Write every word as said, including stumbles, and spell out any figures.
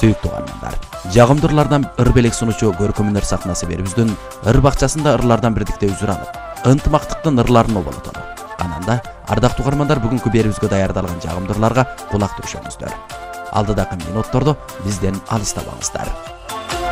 Сүйүктүү угармандар, жагымдырлардан ыр белек сунуучу көркөмүнөр сахнасы берүүбүздүн ыр бакчасында ырлардан бирдикте үзүр алып, ынтымактыктын ырларын оболотолу. Ананда ардактуу угармандар бүгүнкү берүүбүзгө даярдалган жагымдырларга кулак төшөңүздөр. Алдыдагы минутторду бизден алыстабаңыздар.